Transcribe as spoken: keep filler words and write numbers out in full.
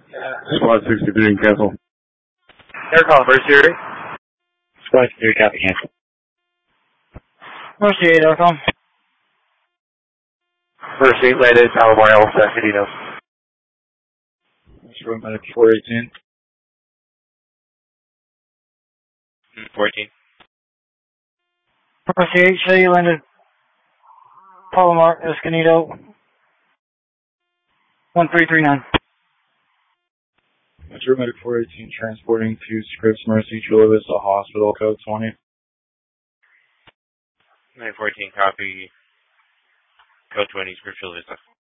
Squad sixty-three in cancel. Air call, Mercy eight. Squad sixty-three, copy, cancel. Mercy eight, air call. Mercy eight, landed, Alabama, San Cadino. That's room medic four eighteen. fourteen. Mercy eight, show you landed. Palomar, Escondido. one three three nine. That's room medic four eighteen, transporting to Scripps Mercy Chula Vista Hospital, code twenty. nine fourteen, copy. Code twenty, Scripps Chula Vista.